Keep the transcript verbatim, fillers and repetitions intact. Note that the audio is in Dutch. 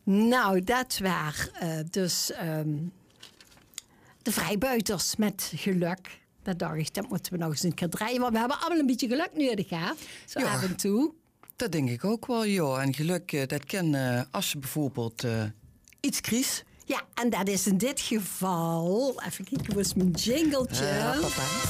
Nou, dat waren uh, dus um, de vrijbuiters met geluk. Dat dacht ik, dat moeten we nog eens een keer draaien. Want we hebben allemaal een beetje geluk nodig, hè? Zo ja, af en toe. Dat denk ik ook wel, joh. En geluk, dat kan uh, als je bijvoorbeeld uh, iets kiest. Ja, en dat is in dit geval... Even kijken, hoe is mijn jingletje? Uh, papa.